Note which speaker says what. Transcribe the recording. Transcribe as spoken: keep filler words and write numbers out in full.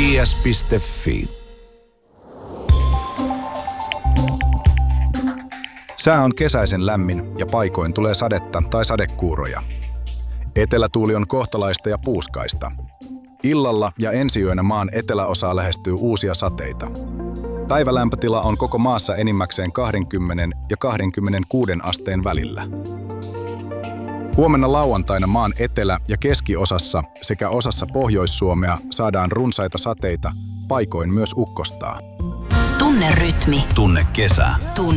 Speaker 1: S piste fi.
Speaker 2: Sää on kesäisen lämmin ja paikoin tulee sadetta tai sadekuuroja. Etelätuuli on kohtalaista ja puuskaista. Illalla ja ensiyönä maan eteläosaa lähestyy uusia sateita. Päivälämpötila on koko maassa enimmäkseen kaksikymmentä ja kaksikymmentäkuusi asteen välillä. Huomenna lauantaina maan etelä- ja keskiosassa sekä osassa Pohjois-Suomea saadaan runsaita sateita, paikoin myös ukkostaa.
Speaker 3: Tunne rytmi.
Speaker 1: Tunne kesä.
Speaker 3: Tunne